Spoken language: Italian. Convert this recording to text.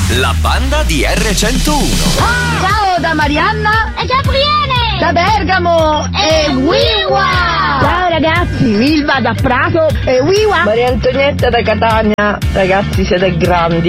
la banda di R101. Ciao da Marianna e Gabriele da Bergamo e Wiwa. Ciao ragazzi, Milva da Prato e Wiwa. Maria Antonietta da Catania. Ragazzi, siete grandi.